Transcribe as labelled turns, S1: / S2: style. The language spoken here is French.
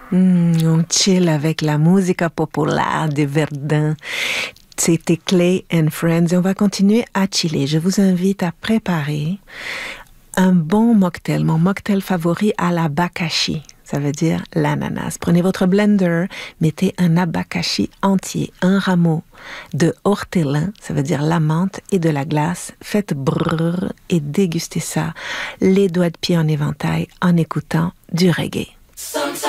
S1: On chill avec la musica populaire de Verdun. C'était Clay and Friends et on va continuer à chiller. Je vous invite à préparer un bon mocktail, mon mocktail favori à l'abakashi. Ça veut dire l'ananas. Prenez votre blender, mettez un abakashi entier, un rameau de hortelin, ça veut dire la menthe, et de la glace. Faites brrr et dégustez ça, les doigts de pied en éventail, en écoutant du reggae.